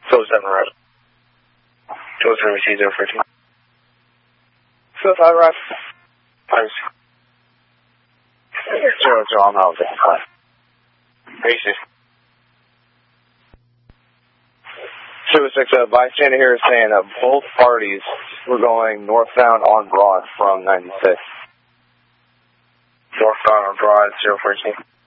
7 right. 7 receive 014. 5 right. 5 0, I'm out there. 5. Basis. 206, bystander here is saying that both parties were going northbound on Broad from 96. Northbound on Broad, 014.